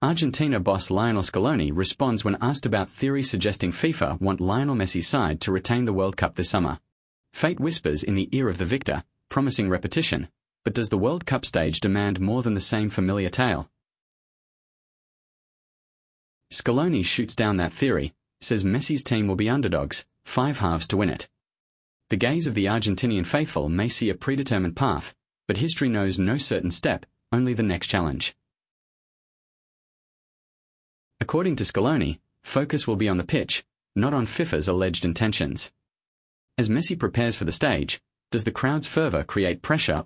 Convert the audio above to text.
Argentina boss Lionel Scaloni responds when asked about theories suggesting FIFA want Lionel Messi's side to retain the World Cup this summer. Fate whispers in the ear of the victor, promising repetition, but does the World Cup stage demand more than the same familiar tale? Scaloni shoots down that theory, says Messi's team will be underdogs, 5 halves to win it. The gaze of the Argentinian faithful may see a predetermined path, but history knows no certain step, only the next challenge. According to Scaloni, focus will be on the pitch, not on FIFA's alleged intentions. As Messi prepares for the stage, does the crowd's fervour create pressure